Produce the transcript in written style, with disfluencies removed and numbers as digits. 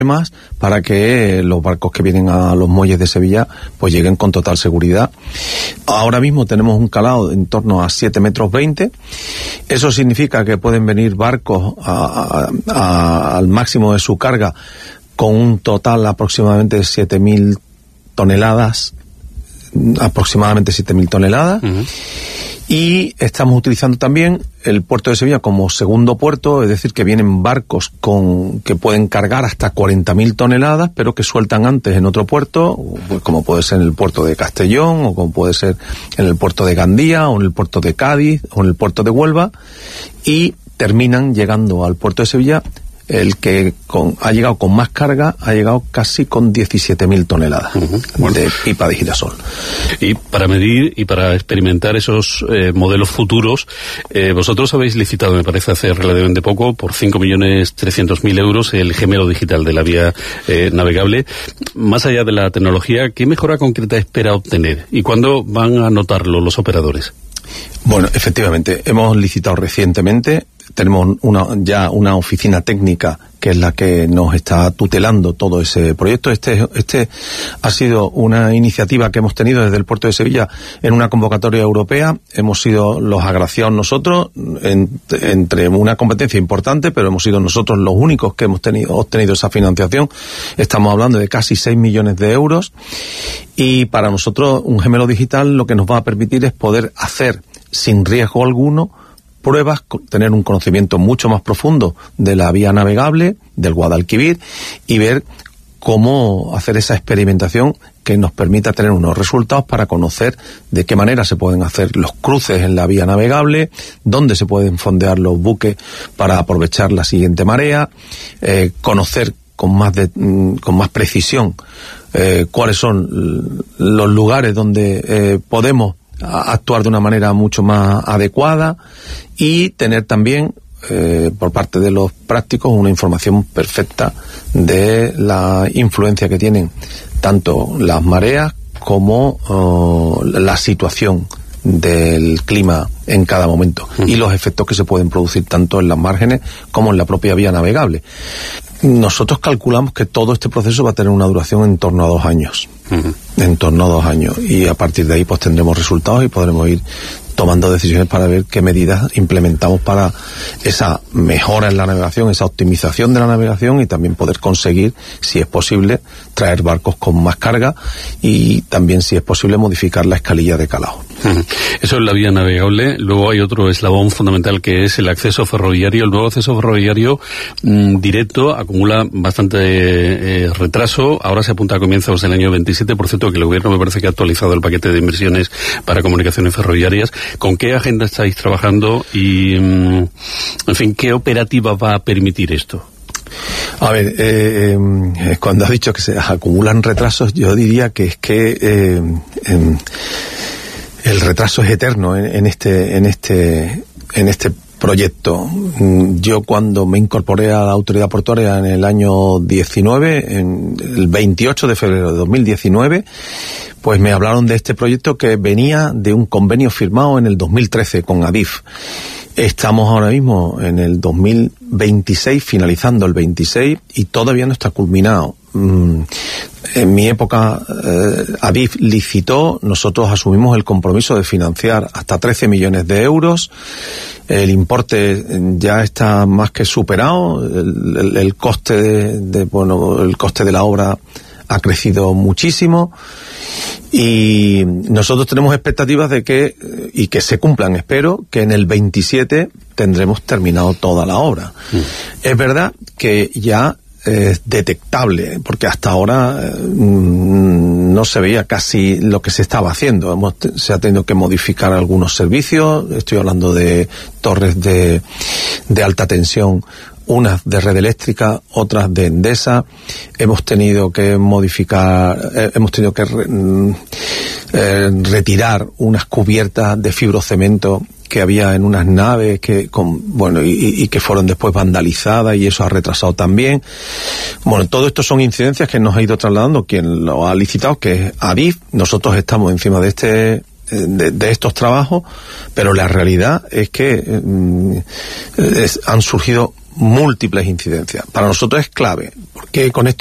más para que los barcos que vienen a los muelles de Sevilla pues lleguen con total seguridad. Ahora mismo tenemos un calado en torno a 7,20 metros. Eso significa que pueden venir barcos al máximo de su carga con un total aproximadamente de 7.000 toneladas, aproximadamente 7.000 toneladas. Uh-huh. Y estamos utilizando también el puerto de Sevilla como segundo puerto, es decir, que vienen barcos que pueden cargar hasta 40.000 toneladas, pero que sueltan antes en otro puerto, pues como puede ser en el puerto de Castellón, o como puede ser en el puerto de Gandía, o en el puerto de Cádiz, o en el puerto de Huelva, y terminan llegando al puerto de Sevilla. El que ha llegado con más carga ha llegado casi con 17.000 toneladas de pipa de girasol. Y para medir y para experimentar esos modelos futuros, vosotros habéis licitado, me parece hace relativamente poco, por 5.300.000 euros el gemelo digital de la vía navegable. Más allá de la tecnología, ¿qué mejora concreta espera obtener? ¿Y cuándo van a notarlo los operadores? Bueno, efectivamente, hemos licitado recientemente. Tenemos ya una oficina técnica que es la que nos está tutelando todo ese proyecto. Este ha sido una iniciativa que hemos tenido desde el puerto de Sevilla en una convocatoria europea. Hemos sido los agraciados nosotros entre una competencia importante, pero hemos sido nosotros los únicos que hemos obtenido esa financiación. Estamos hablando de casi 6 millones de euros, y para nosotros un gemelo digital lo que nos va a permitir es poder hacer sin riesgo alguno pruebas, tener un conocimiento mucho más profundo de la vía navegable, del Guadalquivir, y ver cómo hacer esa experimentación que nos permita tener unos resultados para conocer de qué manera se pueden hacer los cruces en la vía navegable, dónde se pueden fondear los buques para aprovechar la siguiente marea, conocer con más precisión cuáles son los lugares donde podemos actuar de una manera mucho más adecuada, y tener también por parte de los prácticos una información perfecta de la influencia que tienen tanto las mareas como la situación del clima en cada momento, y los efectos que se pueden producir tanto en las márgenes como en la propia vía navegable. Nosotros calculamos que todo este proceso va a tener una duración en torno a 2 años. En torno a 2 años. Y a partir de ahí pues tendremos resultados y podremos ir tomando decisiones para ver qué medidas implementamos para esa mejora en la navegación, esa optimización de la navegación, y también poder conseguir, si es posible, traer barcos con más carga, y también, si es posible, modificar la escalilla de calado. Eso es la vía navegable. Luego hay otro eslabón fundamental que es el acceso ferroviario. El nuevo acceso ferroviario directo acumula bastante retraso. Ahora se apunta a comienzos del año 27, por cierto, que el gobierno me parece que ha actualizado el paquete de inversiones para comunicaciones ferroviarias. ¿Con qué agenda estáis trabajando y, en fin, qué operativa va a permitir esto? A ver, cuando has dicho que se acumulan retrasos, yo diría que es que el retraso es eterno en este proyecto. Yo, cuando me incorporé a la autoridad portuaria en el año 19, el 28 de febrero de 2019, pues me hablaron de este proyecto que venía de un convenio firmado en el 2013 con Adif. Estamos ahora mismo en el 2026, finalizando el 26, y todavía no está culminado. En mi época Adif licitó, nosotros asumimos el compromiso de financiar hasta 13 millones de euros. El importe ya está más que superado. El coste el coste de la obra ha crecido muchísimo, y nosotros tenemos expectativas de que se cumplan. Espero que en el 27 tendremos terminado toda la obra. Es verdad que ya es detectable, porque hasta ahora no se veía casi lo que se estaba haciendo. Se ha tenido que modificar algunos servicios. Estoy hablando de torres de alta tensión, unas de Red Eléctrica, otras de Endesa. Hemos tenido que retirar unas cubiertas de fibrocemento que había en unas naves que fueron después vandalizadas, y eso ha retrasado también. Bueno, todo esto son incidencias que nos ha ido trasladando quien lo ha licitado, que es Adif. Nosotros estamos encima de estos trabajos, pero la realidad es que han surgido múltiples incidencias. Para nosotros es clave, porque con esto